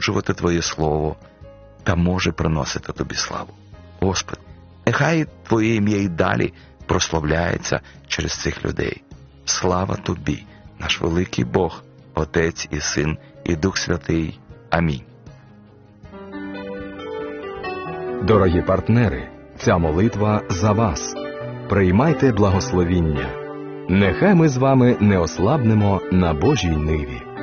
розповсюджувати Твоє Слово та може приносити Тобі славу. Господи, нехай Твоє ім'я і далі прославляється через цих людей. Слава Тобі, наш великий Бог, Отець і Син і Дух Святий. Амінь. Дорогі партнери, ця молитва за вас. Приймайте благословіння. Нехай ми з вами не ослабнемо на Божій ниві.